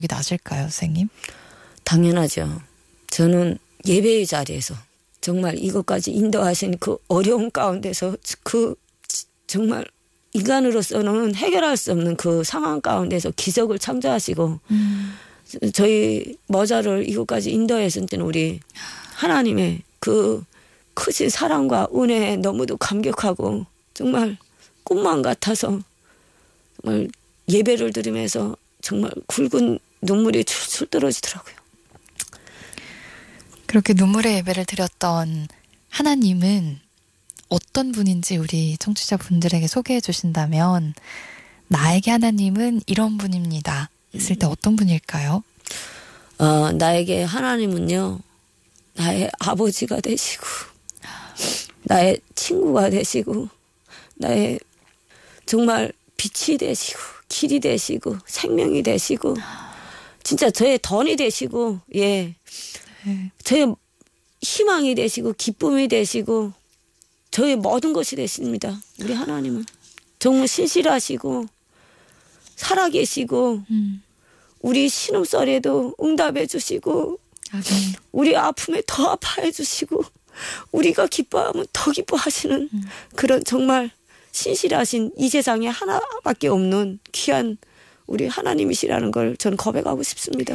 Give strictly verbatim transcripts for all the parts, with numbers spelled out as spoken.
낮을까요, 선생님? 당연하죠. 저는 예배의 자리에서 정말 이것까지 인도하신 그 어려운 가운데서 그 정말 인간으로서는 해결할 수 없는 그 상황 가운데서 기적을 창조하시고 음. 저희 머자를 이곳까지 인도했을 때는 우리 하나님의 그 크신 사랑과 은혜에 너무도 감격하고 정말 꿈만 같아서 정말 예배를 드리면서 정말 굵은 눈물이 출출 떨어지더라고요. 그렇게 눈물의 예배를 드렸던 하나님은 어떤 분인지 우리 청취자분들에게 소개해 주신다면 나에게 하나님은 이런 분입니다 했을 때 어떤 분일까요? 어, 나에게 하나님은요. 나의 아버지가 되시고 나의 친구가 되시고 나의 정말 빛이 되시고 길이 되시고 생명이 되시고 진짜 저의 던이 되시고 예 네. 저의 희망이 되시고 기쁨이 되시고 저의 모든 것이 되십니다. 우리 하나님은 정말 신실하시고 살아계시고 음. 우리 신음소리에도 응답해 주시고 아멘. 우리 아픔에 더 아파해 주시고 우리가 기뻐하면 더 기뻐하시는 음. 그런 정말 신실하신 이 세상에 하나밖에 없는 귀한 우리 하나님이시라는 걸 저는 고백하고 싶습니다.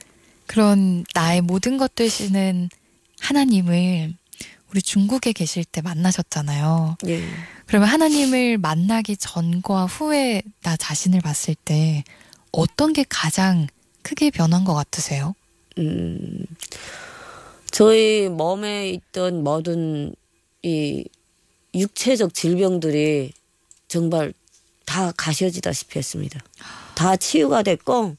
그런 나의 모든 것 되시는 하나님을 우리 중국에 계실 때 만나셨잖아요. 예. 그러면 하나님을 만나기 전과 후에 나 자신을 봤을 때 어떤 게 가장 크게 변한 것 같으세요? 음, 저희 몸에 있던 모든 이 육체적 질병들이 정말 다 가셔지다시피 했습니다. 다 치유가 됐고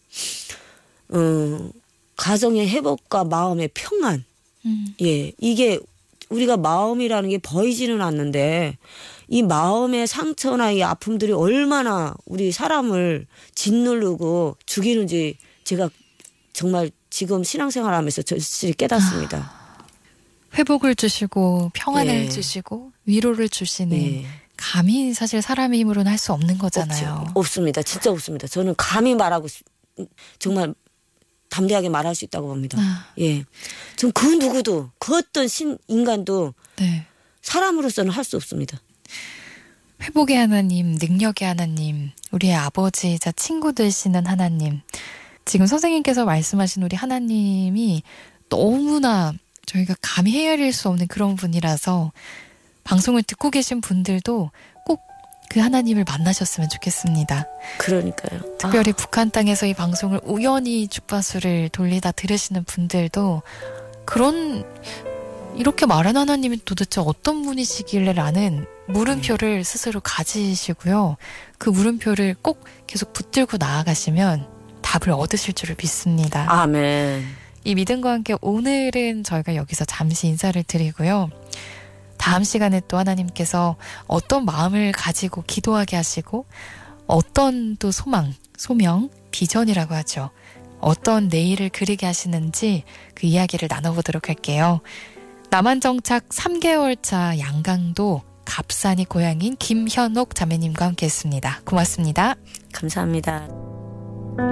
어, 가정의 회복과 마음의 평안 음. 예, 이게 우리가 마음이라는 게 보이지는 않는데 이 마음의 상처나 이 아픔들이 얼마나 우리 사람을 짓누르고 죽이는지 제가 정말 지금 신앙생활하면서 절실히 깨닫습니다. 아, 회복을 주시고 평안을 예. 주시고 위로를 주시는 예. 감히 사실 사람의 힘으로는 할 수 없는 거잖아요. 없죠. 없습니다. 진짜 없습니다. 저는 감히 말하고 싶, 정말 담대하게 말할 수 있다고 봅니다. 아. 예, 전 그 누구도 그 어떤 신 인간도 네. 사람으로서는 할 수 없습니다. 회복의 하나님, 능력의 하나님, 우리의 아버지이자 친구 되시는 하나님. 지금 선생님께서 말씀하신 우리 하나님이 너무나 저희가 감히 헤아릴 수 없는 그런 분이라서 방송을 듣고 계신 분들도 꼭 그 하나님을 만나셨으면 좋겠습니다. 그러니까요. 특별히 아. 북한 땅에서 이 방송을 우연히 주파수를 돌리다 들으시는 분들도 그런 이렇게 말한 하나님이 도대체 어떤 분이시길래 라는 물음표를 스스로 가지시고요. 그 물음표를 꼭 계속 붙들고 나아가시면 답을 얻으실 줄을 믿습니다. 아멘. 이 믿음과 함께 오늘은 저희가 여기서 잠시 인사를 드리고요. 다음 시간에 또 하나님께서 어떤 마음을 가지고 기도하게 하시고 어떤 또 소망, 소명, 비전이라고 하죠. 어떤 내일을 그리게 하시는지 그 이야기를 나눠보도록 할게요. 남한정착 삼 개월 차 양강도 갑산이 고향인 김현옥 자매님과 함께했습니다. 고맙습니다. 감사합니다.